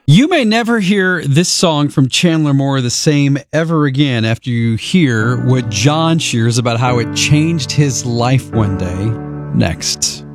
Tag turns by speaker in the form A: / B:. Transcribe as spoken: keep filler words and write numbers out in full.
A: You may never hear this song from Chandler Moore the same ever again after you hear what John shares about how it changed his life one day. Next.